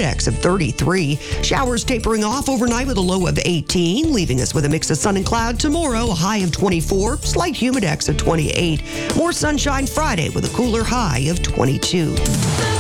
humidex of 33. Showers tapering off overnight with a low of 18, leaving us with a mix of sun and cloud tomorrow, a high of 24, slight humidex of 28. More sunshine Friday with a cooler high of 22.